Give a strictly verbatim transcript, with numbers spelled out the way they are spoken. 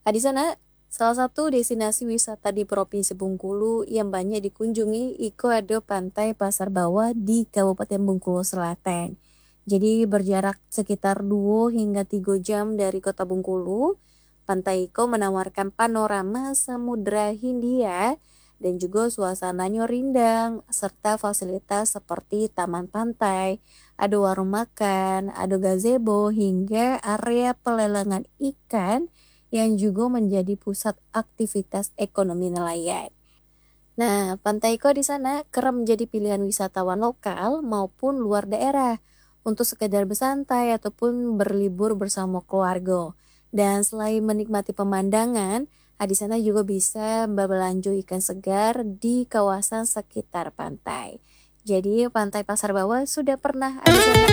Ah, di sana salah satu destinasi wisata di Provinsi Bengkulu yang banyak dikunjungi itu ada Pantai Pasar Bawah di Kabupaten Bengkulu Selatan. Jadi berjarak sekitar dua hingga tiga jam dari kota Bengkulu, Pantai Iko menawarkan panorama Samudra Hindia dan juga suasananya rindang serta fasilitas seperti taman pantai, ada warung makan, ada gazebo hingga area pelelangan ikan yang juga menjadi pusat aktivitas ekonomi nelayan. Nah, Pantai Iko di sana kerap menjadi pilihan wisatawan lokal maupun luar daerah untuk sekedar bersantai ataupun berlibur bersama keluarga. Dan selain menikmati pemandangan, ah, di sana juga bisa berbelanja ikan segar di kawasan sekitar pantai. Jadi Pantai Pasar Bawah sudah pernah ada di sana